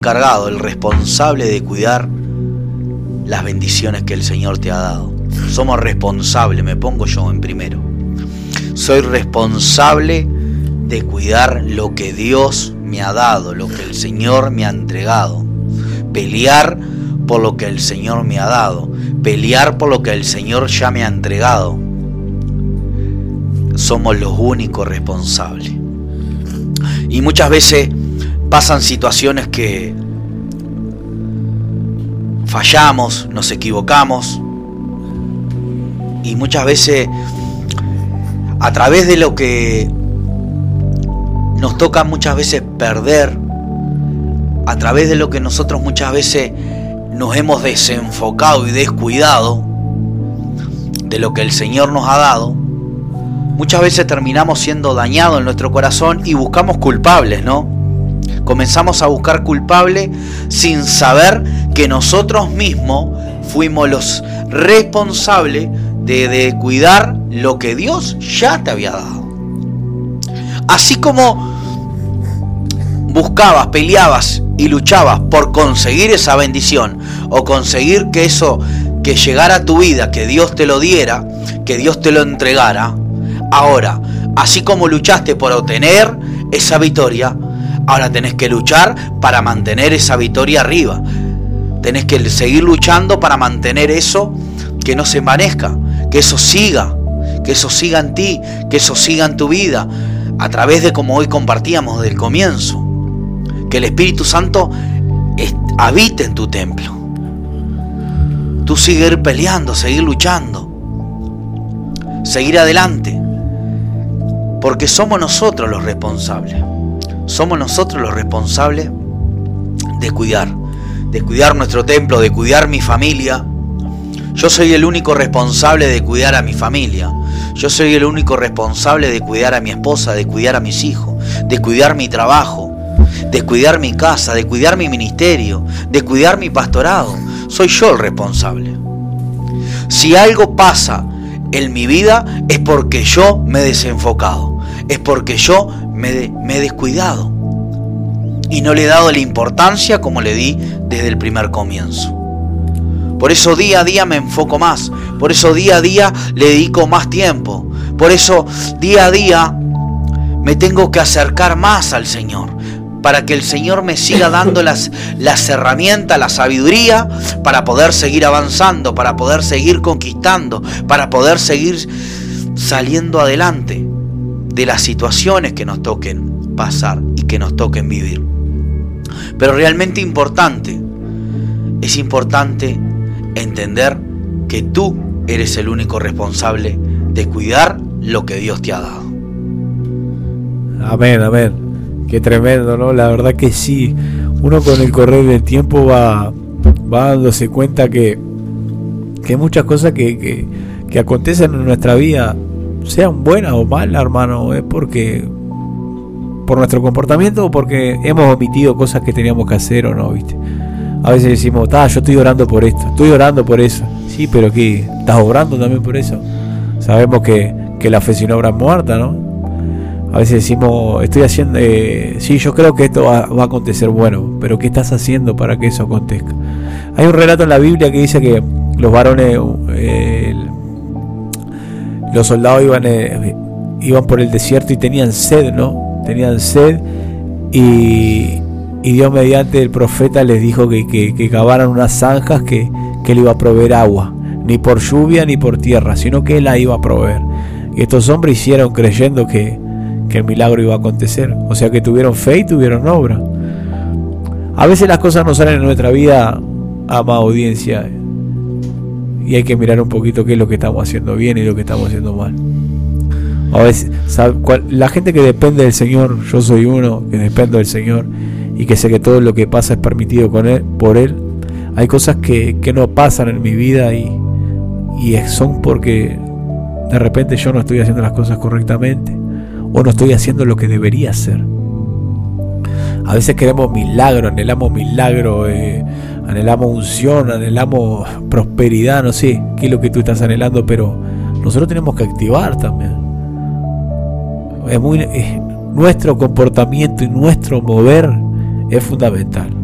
encargado, el responsable de cuidar las bendiciones que el Señor te ha dado. Somos responsables, me pongo yo en primero. Soy responsable de cuidar lo que Dios me ha dado, lo que el Señor me ha entregado. Pelear por lo que el Señor me ha dado. Pelear por lo que el Señor ya me ha entregado. Somos los únicos responsables. Y muchas veces pasan situaciones que fallamos, nos equivocamos, y muchas veces a través de lo que nos toca muchas veces perder, a través de lo que nosotros muchas veces nos hemos desenfocado y descuidado de lo que el Señor nos ha dado, muchas veces terminamos siendo dañados en nuestro corazón y buscamos culpables, ¿no? Comenzamos a buscar culpables sin saber que nosotros mismos fuimos los responsables de cuidar lo que Dios ya te había dado. Así como buscabas, peleabas y luchabas por conseguir esa bendición o conseguir que eso que llegara a tu vida, que Dios te lo diera, que Dios te lo entregara, ahora, así como luchaste por obtener esa victoria, ahora tenés que luchar para mantener esa victoria arriba. Tenés que seguir luchando para mantener eso, que no se envanezca, que eso siga en ti, que eso siga en tu vida, a través de como hoy compartíamos del comienzo, que el Espíritu Santo habite en tu templo. Tú seguir peleando, seguir luchando, seguir adelante, porque somos nosotros los responsables. Somos nosotros los responsables de cuidar nuestro templo, de cuidar mi familia. Yo soy el único responsable de cuidar a mi familia. Yo soy el único responsable de cuidar a mi esposa, de cuidar a mis hijos, de cuidar mi trabajo, de cuidar mi casa, de cuidar mi ministerio, de cuidar mi pastorado. Soy yo el responsable. Si algo pasa en mi vida es porque yo me he desenfocado, es porque yo me he descuidado y no le he dado la importancia como le di desde el primer comienzo. Por eso día a día me enfoco más, por eso día a día le dedico más tiempo, por eso día a día me tengo que acercar más al Señor, para que el Señor me siga dando las herramientas, la sabiduría para poder seguir avanzando, para poder seguir conquistando, para poder seguir saliendo adelante de las situaciones que nos toquen pasar y que nos toquen vivir. Pero realmente es importante entender que tú eres el único responsable de cuidar lo que Dios te ha dado. Amén, amén. Qué tremendo, ¿no? La verdad que sí. Uno con el correr del tiempo va dándose cuenta que muchas cosas que acontecen en nuestra vida, sean buenas o malas, hermano, es porque por nuestro comportamiento o porque hemos omitido cosas que teníamos que hacer o no, ¿viste? A veces decimos, yo estoy orando por esto, estoy orando por eso. Sí, pero ¿qué? ¿Estás obrando también por eso? Sabemos que la fe sin obra es muerta, ¿no? A veces decimos, estoy haciendo, sí, yo creo que esto va a acontecer, bueno, pero ¿qué estás haciendo para que eso acontezca? Hay un relato en la Biblia que dice que los varones, los soldados iban por el desierto y tenían sed, ¿no? Tenían sed y Dios mediante el profeta les dijo que cavaran unas zanjas que él iba a proveer agua, ni por lluvia ni por tierra, sino que él la iba a proveer. Y estos hombres hicieron creyendo que el milagro iba a acontecer, o sea que tuvieron fe y tuvieron obra. A veces las cosas no salen en nuestra vida, amada audiencia, y hay que mirar un poquito qué es lo que estamos haciendo bien y lo que estamos haciendo mal. A veces, la gente que depende del Señor, yo soy uno que dependo del Señor y que sé que todo lo que pasa es permitido por Él. Hay cosas que no pasan en mi vida y son porque de repente yo no estoy haciendo las cosas correctamente o no estoy haciendo lo que debería hacer. A veces queremos milagro, anhelamos unción, anhelamos prosperidad, no sé qué es lo que tú estás anhelando, pero nosotros tenemos que activar también. Nuestro comportamiento y nuestro mover es fundamental.